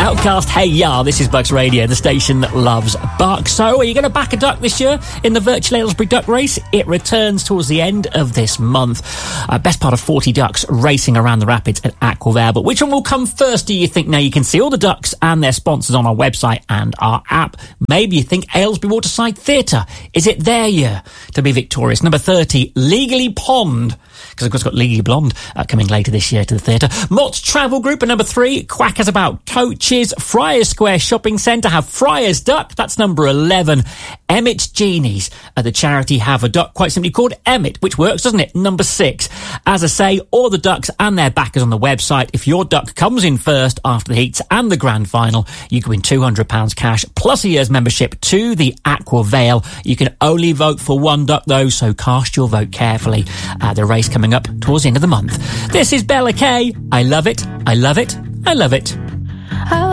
Outcast, Hey Ya, this is Bucks Radio, the station that loves Bucks. So, are you going to back a duck this year in the Virtual Aylesbury Duck Race? It returns towards the end of this month. Best part of 40 ducks racing around the rapids at Aqua Vale. But which one will come first, do you think? Now, you can see all the ducks and their sponsors on our website and our app. Maybe you think Aylesbury Waterside Theatre. Is it their year to be victorious? Number 30, Legally Pond, because of course got Legally Blonde coming later this year to the theatre. Mott's Travel Group at number 3, Quackers About Coaches. Friars Square Shopping Centre have Friars Duck, that's number 11. Emmett's Genies at the charity have a duck quite simply called Emmett, which works, doesn't it? Number 6. As I say, all the ducks and their backers on the website. If your duck comes in first after the heats and the grand final, you can win £200 cash plus a year's membership to the Aqua Vale. You can only vote for one duck though, so cast your vote carefully. The race coming up towards the end of the month. This is Bella Kay. I love it. I love it. I love it.